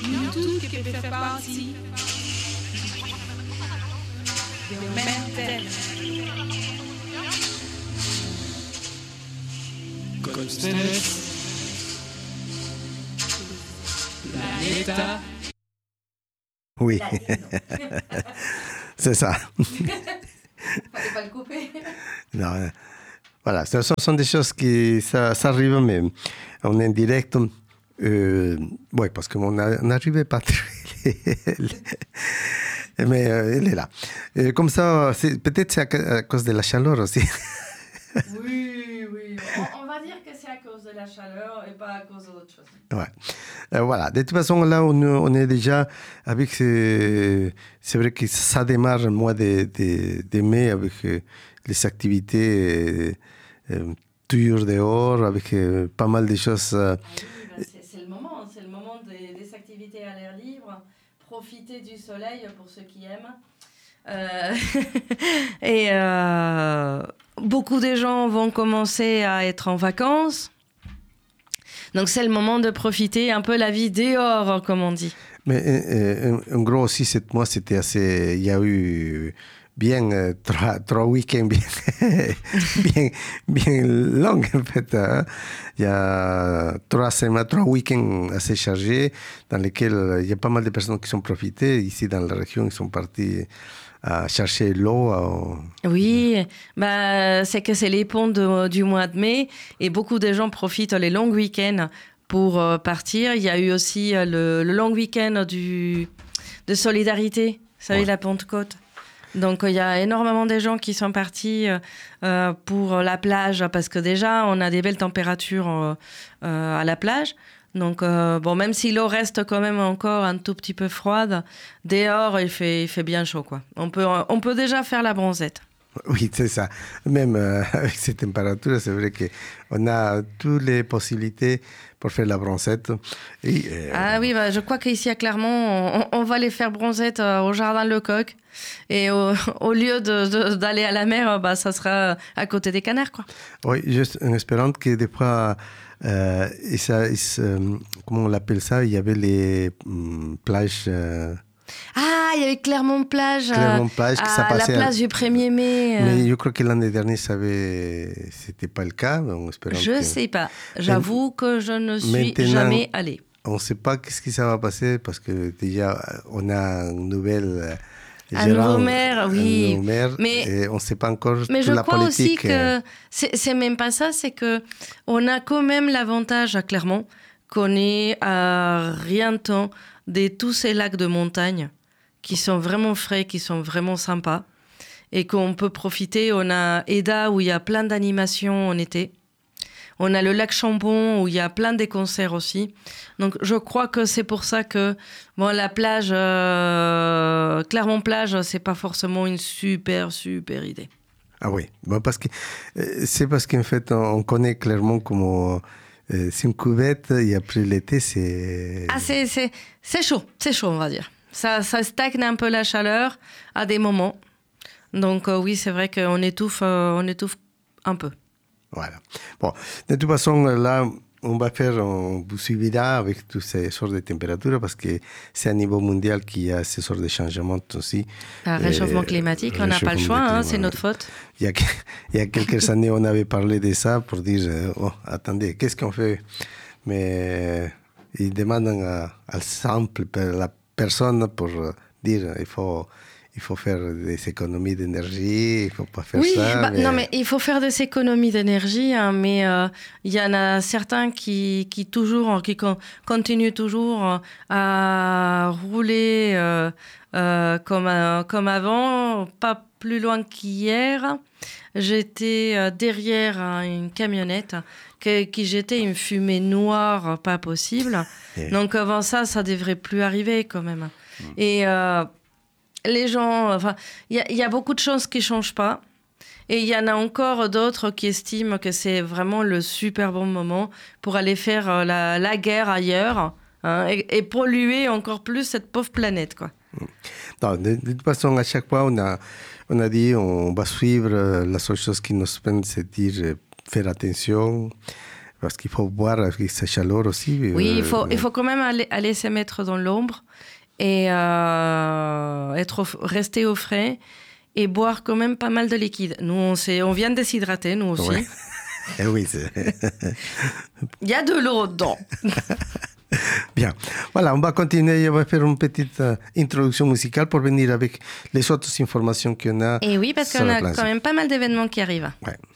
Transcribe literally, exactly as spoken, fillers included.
nous tous qui peut faire partie du même thème. Constellations, Planeta. Oui, c'est ça. Fallait pas le couper. Non, euh, voilà, ce sont des choses qui ça, ça arrive, mais on est en direct. Euh, oui, parce qu'on n'arrivait pas à trouver. Mais euh, elle est là. Euh, comme ça, c'est, peut-être c'est à, à cause de la chaleur aussi. Oui, oui. On, on va dire que c'est à cause de la chaleur et pas à cause d'autre chose. Ouais. Euh, voilà. De toute façon, là, on, on est déjà avec. Ces, c'est vrai que ça démarre le mois de, de, de mai avec euh, les activités euh, euh, toujours dehors, avec euh, pas mal de choses. Euh, ah oui, ben c'est, c'est le moment. C'est le moment des, des activités à l'air libre. Profiter du soleil pour ceux qui aiment. Euh, et euh, beaucoup de gens vont commencer à être en vacances. Donc c'est le moment de profiter un peu la vie dehors, comme on dit. Mais euh, en, en gros aussi, cette mois, c'était assez... Il y a eu bien euh, trois, trois week-ends bien, bien, bien longs, en fait. Hein. Il y a trois semaines, trois week-ends assez chargés dans lesquels il y a pas mal de personnes qui sont profitées. Ici, dans la région, ils sont partis à chercher l'eau. À... Oui, bah, c'est que c'est les ponts de, du mois de mai et beaucoup de gens profitent les longs week-ends pour euh, partir. Il y a eu aussi euh, le, le long week-end du, de solidarité, vous savez, ouais. La Pentecôte. Donc il y a énormément de gens qui sont partis euh, pour la plage parce que déjà on a des belles températures euh, euh, à la plage. Donc euh, bon, même si l'eau reste quand même encore un tout petit peu froide, dehors il fait il fait bien chaud quoi. On peut on peut déjà faire la bronzette. Oui, c'est ça. Même euh, avec ces températures, c'est vrai qu'on a toutes les possibilités pour faire la bronzette. Et, euh... Ah oui, bah, je crois qu'ici à Clermont, on, on va les faire bronzette euh, au jardin Lecoq. Et au, au lieu de, de, d'aller à la mer, bah, ça sera à côté des canards, quoi. Oui, juste en espérant que des fois, euh, et ça, et ça, comment on l'appelle ça, il y avait les hum, plages... Euh... Ah, il y avait Clermont-Plage, Clermont-Plage à, qui ça à la place à... du premier mai. Euh... Mais je crois que l'année dernière, ça avait... c'était pas le cas. En espérant je ne que... sais pas. J'avoue Mais... que je ne suis Maintenant, jamais allée. On ne sait pas qu'est-ce qui ça va passer parce que déjà, on a une nouvelle... Un nouveau maire, oui. Un nouveau maire, mais et on ne sait pas encore mais toute je la crois politique. aussi que c'est, c'est même pas ça, c'est que on a quand même l'avantage à Clermont qu'on est à rien de temps de tous ces lacs de montagne qui sont vraiment frais, qui sont vraiment sympas et qu'on peut profiter. On a Eda où il y a plein d'animations en été. On a le lac Chambon où il y a plein de concerts aussi. Donc je crois que c'est pour ça que bon, la plage, euh, Clermont-Plage, c'est pas forcément une super, super idée. Ah oui, bon, parce que, c'est parce qu'en fait, on connaît Clermont comme euh, c'est une cuvette et après l'été, c'est... Ah, c'est, c'est, c'est chaud, c'est chaud, on va dire. Ça, ça stagne un peu la chaleur à des moments. Donc euh, oui, c'est vrai qu'on étouffe, euh, on étouffe un peu. Voilà. Bon, de toute façon, là, on va faire, on vous suivra avec toutes ces sortes de températures parce que c'est à niveau mondial qu'il y a ces sortes de changements aussi. Un réchauffement climatique, on n'a pas le choix, hein, c'est notre faute. Il y, a, il y a quelques années, on avait parlé de ça pour dire, oh, attendez, qu'est-ce qu'on fait? Mais ils demandent à, à simple, la personne pour dire, il faut... Il faut faire des économies d'énergie, il ne faut pas faire oui, ça. Bah, mais... Non, mais il faut faire des économies d'énergie, hein, mais il euh, y en a certains qui, qui, toujours, qui con, continuent toujours à rouler euh, euh, comme, euh, comme avant, pas plus loin qu'hier. J'étais derrière une camionnette qui, qui jetait une fumée noire, pas possible. Donc avant ça, ça ne devrait plus arriver quand même. Mmh. Et... Euh, les gens, enfin, il y, y a beaucoup de choses qui ne changent pas. Et il y en a encore d'autres qui estiment que c'est vraiment le super bon moment pour aller faire la, la guerre ailleurs, hein, et, et polluer encore plus cette pauvre planète, quoi. Non, de, de toute façon, à chaque fois, on a, on a dit on va suivre. La seule chose qui nous peine, c'est dire faire attention. parce qu'il faut boire avec sa chaleur aussi. Oui, euh, il faut, il faut quand même aller, aller se mettre dans l'ombre et euh, être au, rester au frais et boire quand même pas mal de liquide. Nous, on, on vient de s'hydrater, nous aussi. Ouais. Eh oui, c'est... Il y a de l'eau dedans. Bien. Voilà, on va continuer. On va faire une petite euh, introduction musicale pour venir avec les autres informations qu'on a. Et oui, parce sur qu'on la a plage. quand même pas mal d'événements qui arrivent. Ouais.